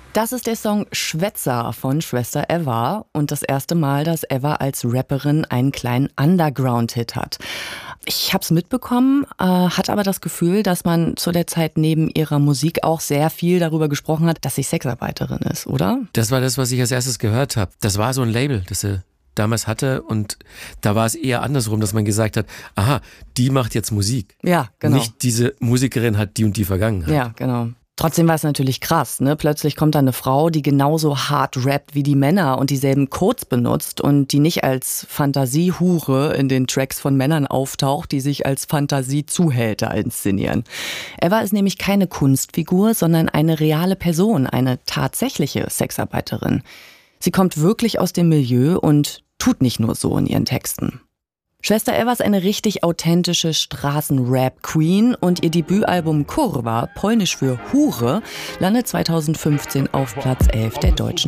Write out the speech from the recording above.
Das ist der Song Schwätzer von Schwester Eva und das erste Mal, dass Eva als Rapperin einen kleinen Underground-Hit hat. Ich hab's mitbekommen, hatte aber das Gefühl, dass man zu der Zeit neben ihrer Musik auch sehr viel darüber gesprochen hat, dass sie Sexarbeiterin ist, oder? Das war das, was ich als erstes gehört habe. Das war so ein Label, das sie damals hatte und da war es eher andersrum, dass man gesagt hat, aha, die macht jetzt Musik. Ja, genau. Nicht diese Musikerin hat die und die Vergangenheit. Ja, genau. Trotzdem war es natürlich krass, ne? Plötzlich kommt da eine Frau, die genauso hart rappt wie die Männer und dieselben Codes benutzt und die nicht als Fantasiehure in den Tracks von Männern auftaucht, die sich als Fantasiezuhälter inszenieren. Eva ist nämlich keine Kunstfigur, sondern eine reale Person, eine tatsächliche Sexarbeiterin. Sie kommt wirklich aus dem Milieu und tut nicht nur so in ihren Texten. Schwester Eva ist eine richtig authentische Straßenrap-Queen und ihr Debütalbum Kurwa, polnisch für Hure, landet 2015 auf Platz 11 der deutschen